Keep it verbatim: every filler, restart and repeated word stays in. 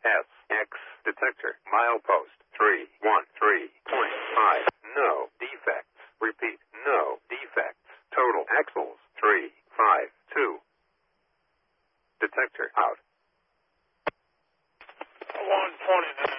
S X detector. Milepost three one three point five. No defects. Repeat, no defects. Total axles three five two. Detector out. one twenty.